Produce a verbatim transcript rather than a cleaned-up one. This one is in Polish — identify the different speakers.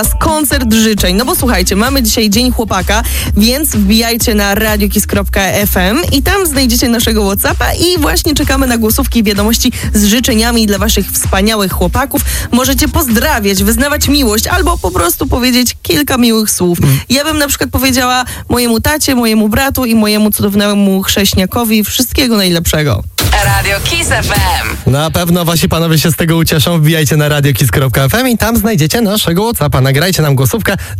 Speaker 1: koncert życzeń. No bo słuchajcie, mamy dzisiaj Dzień Chłopaka, więc wbijajcie na radiokis kropka ef em i tam znajdziecie naszego WhatsAppa i właśnie czekamy na głosówki i wiadomości z życzeniami dla waszych wspaniałych chłopaków. Możecie pozdrawiać, wyznawać miłość albo po prostu powiedzieć kilka miłych słów. Ja bym na przykład powiedziała mojemu tacie, mojemu bratu i mojemu cudownemu chrześniakowi wszystkiego najlepszego.
Speaker 2: Radio Kiss F M.
Speaker 3: Na pewno wasi panowie się z tego ucieszą. Wbijajcie na radiokis kropka ef em i tam znajdziecie naszego WhatsAppa. Nagrajcie nam głosówkę.